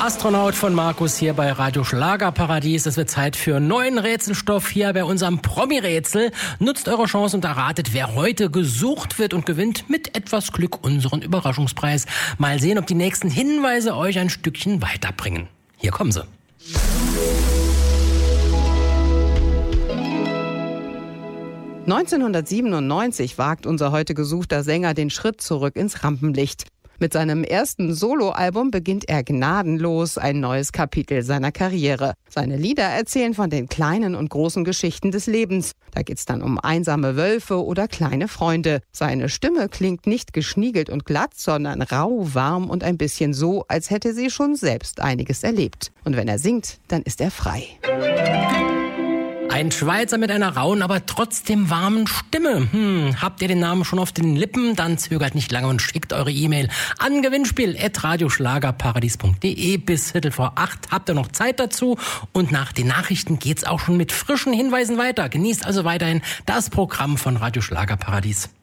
Astronaut von Markus hier bei Radio Schlagerparadies. Es wird Zeit für neuen Rätselstoff hier bei unserem Promi-Rätsel. Nutzt eure Chance und erratet, wer heute gesucht wird und gewinnt mit etwas Glück unseren Überraschungspreis. Mal sehen, ob die nächsten Hinweise euch ein Stückchen weiterbringen. Hier kommen sie. (1997) wagt unser heute gesuchter Sänger den Schritt zurück ins Rampenlicht. Mit seinem ersten Soloalbum beginnt er gnadenlos ein neues Kapitel seiner Karriere. Seine Lieder erzählen von den kleinen und großen Geschichten des Lebens. Da geht's dann um einsame Wölfe oder kleine Freunde. Seine Stimme klingt nicht geschniegelt und glatt, sondern rau, warm und ein bisschen so, als hätte sie schon selbst einiges erlebt. Und wenn er singt, dann ist er frei. Ein Schweizer mit einer rauen, aber trotzdem warmen Stimme. Habt ihr den Namen schon auf den Lippen? Dann zögert nicht lange und schickt eure E-Mail an gewinnspiel@radioschlagerparadies.de. Bis 7:45 habt ihr noch Zeit dazu. Und nach den Nachrichten geht's auch schon mit frischen Hinweisen weiter. Genießt also weiterhin das Programm von Radio Schlagerparadies.